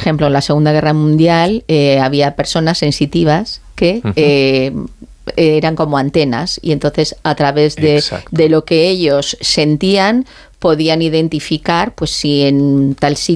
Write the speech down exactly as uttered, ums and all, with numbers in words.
ejemplo, en la Segunda Guerra Mundial eh, había personas sensitivas que uh-huh. eh, eran como antenas y entonces a través de, de lo que ellos sentían podían identificar pues si en tal sitio